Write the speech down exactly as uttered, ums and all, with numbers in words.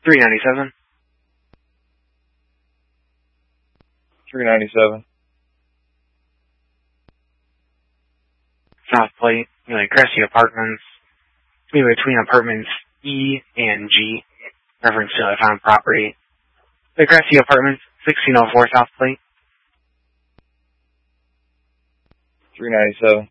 three ninety-seven. three ninety-seven. South Plate, like Cressy Apartments, in between apartments E and G, reference to I found property. The Cressy Apartments, sixteen oh four South Plate. three ninety-seven.